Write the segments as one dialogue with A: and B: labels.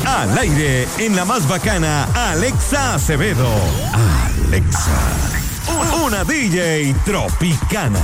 A: Al aire, en la más bacana, Alexa Acevedo. Alexa, una DJ tropicana.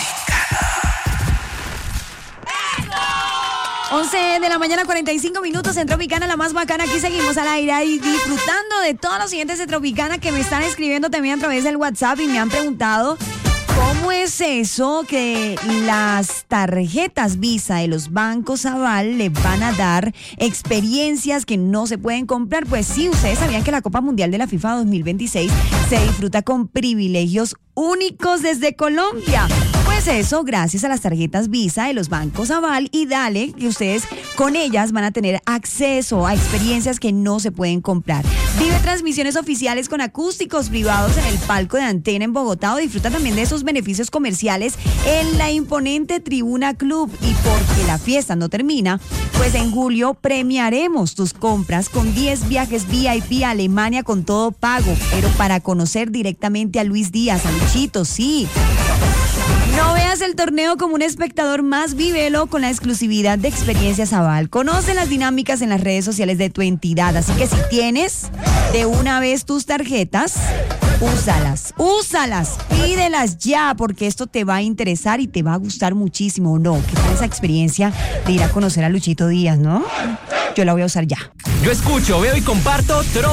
B: 11 de la mañana, 45 minutos en Tropicana, la más bacana. Aquí seguimos al aire y disfrutando de todos los siguientes de Tropicana que me están escribiendo también a través del WhatsApp y me han preguntado cómo es eso que las tarjetas Visa de los bancos Aval le van a dar experiencias que no se pueden comprar. Pues sí, ustedes sabían que la Copa Mundial de la FIFA 2026 se disfruta con privilegios únicos desde Colombia. Pues eso, gracias a las tarjetas Visa de los bancos Aval y Dale, que ustedes con ellas van a tener acceso a experiencias que no se pueden comprar. Vive transmisiones oficiales con acústicos privados en el palco de Antena en Bogotá o disfruta también de esos beneficios comerciales en la imponente Tribuna Club. Y porque la fiesta no termina, pues en julio premiaremos tus compras con 10 viajes VIP a Alemania con todo pago, pero para conocer directamente a Luis Díaz, a Luchito, sí. No veas el torneo como un espectador más, vívelo con la exclusividad de Experiencias Aval. Conoce las dinámicas en las redes sociales de tu entidad, así que si tienes de una vez tus tarjetas, úsalas, pídelas ya, porque esto te va a interesar y te va a gustar muchísimo, ¿no? ¿Qué tal esa experiencia de ir a conocer a Luchito Díaz, no? Yo la voy a usar ya.
C: Yo escucho, veo y comparto